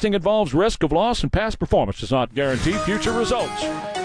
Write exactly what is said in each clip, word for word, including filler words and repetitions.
Investing involves risk of loss, and past performance does not guarantee future results.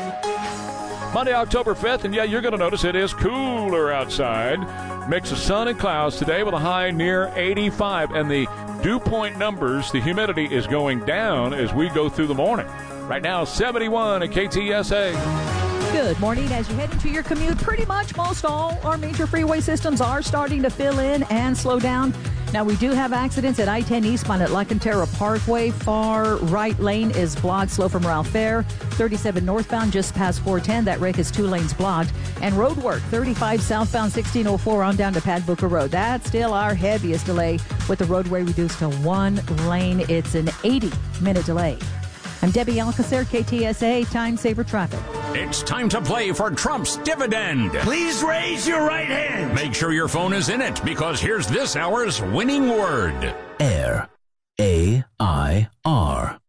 Monday, October fifth, and yeah, you're going to notice it is cooler outside. Mix of sun and clouds today with a high near eighty-five, and the dew point numbers, the humidity is going down as we go through the morning. Right now, seventy-one at K T S A. Good morning. As you head into your commute, pretty much most all our major freeway systems are starting to fill in and slow down. Now, we do have accidents at I ten eastbound at La Cantera Parkway. Far right lane is blocked, slow from Ralph Fair. thirty-seven northbound just past four ten. That wreck is two lanes blocked. And road work, thirty-five southbound sixteen oh four on down to Pat Booker Road. That's still our heaviest delay with the roadway reduced to one lane. It's an eighty-minute delay. I'm Debbie Alcacer, K T S A, Time Saver Traffic. It's time to play for Trump's dividend. Please raise your right hand. Make sure your phone is in it, because here's this hour's winning word. Air. A I R.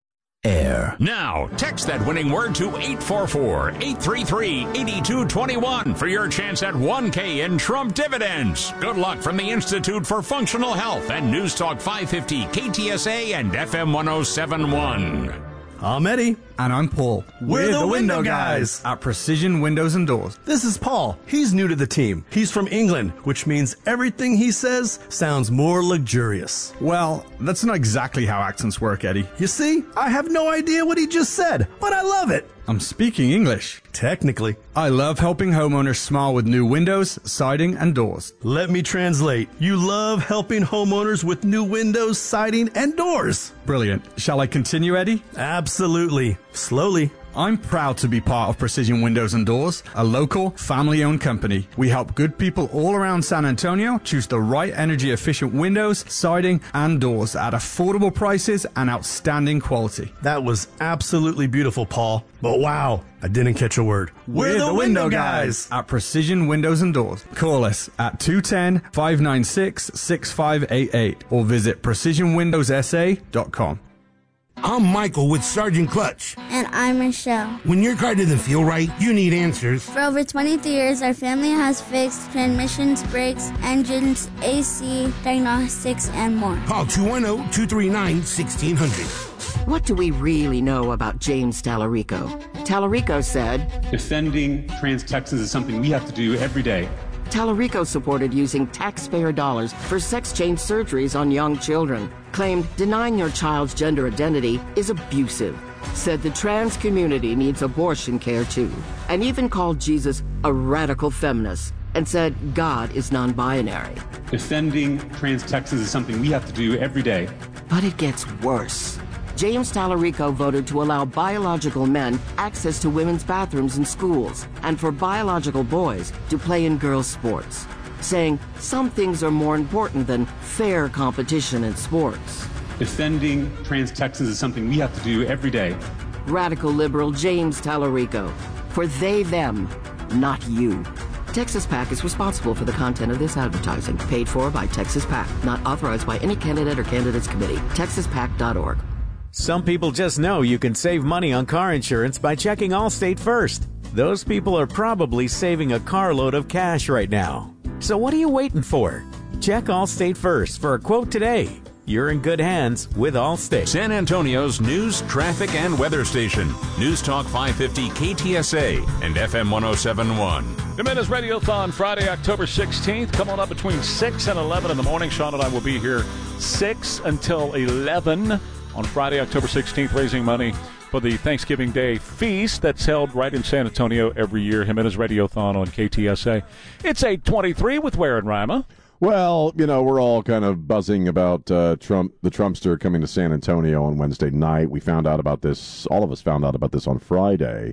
Air. Now, text that winning word to eight four four, eight three three, eight two two one for your chance at one K in Trump dividends. Good luck from the Institute for Functional Health and News Talk five fifty, K T S A and F M one oh seven point one. I'm Eddie. And I'm Paul. We're, We're the, the window guys at Precision Windows and Doors. This is Paul. He's new to the team. He's from England, which means everything he says sounds more luxurious. Well, that's not exactly how accents work, Eddie. You see, I have no idea what he just said, but I love it. I'm speaking English. Technically. I love helping homeowners smile with new windows, siding, and doors. Let me translate. You love helping homeowners with new windows, siding, and doors. Brilliant. Shall I continue, Eddie? Absolutely. Slowly. I'm proud to be part of Precision Windows and Doors, a local, family-owned company. We help good people all around San Antonio choose the right energy-efficient windows, siding, and doors at affordable prices and outstanding quality. That was absolutely beautiful, Paul. But wow, I didn't catch a word. We're, We're the, the window, window guys. guys at Precision Windows and Doors. Call us at two one zero, five nine six, six five eight eight or visit precision windows s a dot com. I'm Michael with Sergeant Clutch. And I'm Michelle. When your car doesn't feel right, you need answers. For over twenty-three years, our family has fixed transmissions, brakes, engines, A C, diagnostics, and more. Call two one zero, two three nine, one six zero zero. What do we really know about James Tallarico? Tallarico said, defending trans Texans is something we have to do every day. Tallarico supported using taxpayer dollars for sex change surgeries on young children, claimed denying your child's gender identity is abusive, said the trans community needs abortion care too, and even called Jesus a radical feminist, and said God is non-binary. Defending trans Texans is something we have to do every day. But it gets worse. James Tallarico voted to allow biological men access to women's bathrooms in schools and for biological boys to play in girls' sports, saying some things are more important than fair competition in sports. Defending trans Texans is something we have to do every day. Radical liberal James Tallarico. For they, them, not you. Texas PAC is responsible for the content of this advertising, paid for by Texas PAC, not authorized by any candidate or candidates committee. texas pac dot org. Some people just know you can save money on car insurance by checking Allstate first. Those people are probably saving a carload of cash right now. So what are you waiting for? Check Allstate first for a quote today. You're in good hands with Allstate. San Antonio's news, traffic, and weather station. News Talk five fifty K T S A and F M one oh seven point one. Jimenez Radiothon, Friday, October sixteenth. Come on up between six and eleven in the morning. Sean and I will be here six until eleven on Friday, October sixteenth, raising money for the Thanksgiving Day feast that's held right in San Antonio every year. Jimenez Radiothon on K T S A. It's eight twenty-three with Ware and Rima. Well, you know, we're all kind of buzzing about uh, Trump, the Trumpster coming to San Antonio on Wednesday night. We found out about this, all of us found out about this on Friday.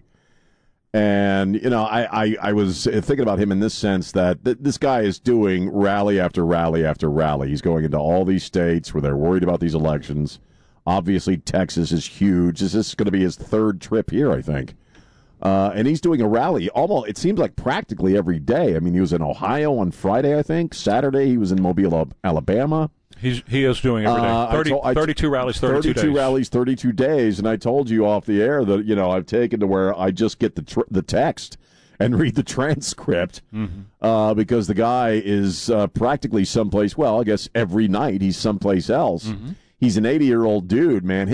And, you know, I, I, I was thinking about him in this sense that th- this guy is doing rally after rally after rally. He's going into all these states where they're worried about these elections. Obviously, Texas is huge. This is going to be his third trip here, I think. Uh, and he's doing a rally almost, it seems like practically every day. I mean, he was in Ohio on Friday, I think. Saturday, he was in Mobile, Alabama. He's, he is doing every day. Uh, thirty, I told, I, thirty-two rallies, thirty-two, thirty-two days. rallies, thirty-two days. And I told you off the air that, you know, I've taken to where I just get the tr- the text and read the transcript mm-hmm. uh, because the guy is uh, practically someplace, well, I guess every night he's someplace else. Mm-hmm. He's an eighty-year-old dude, man.